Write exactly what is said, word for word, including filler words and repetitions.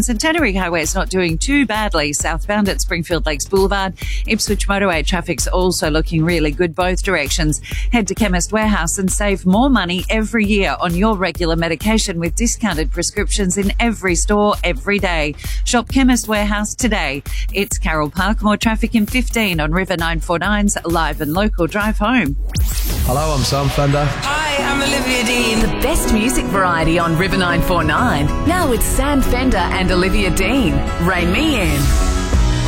Centenary Highway is not doing too badly southbound at Springfield Lakes Boulevard. Ipswich motorway traffic's also looking really good both directions. Head to Chemist Warehouse and save more money every year on your regular medication with discounted prescriptions in every store every day. Shop Chemist Warehouse today. It's Carol Park. More traffic in fifteen on River nine forty-nine's live and local drive home. Hello, I'm Sam Fender. Hi, I'm Olivia Dean. The best music variety on River nine forty-nine. Now with Sam Fender and Olivia Dean. Ray me in.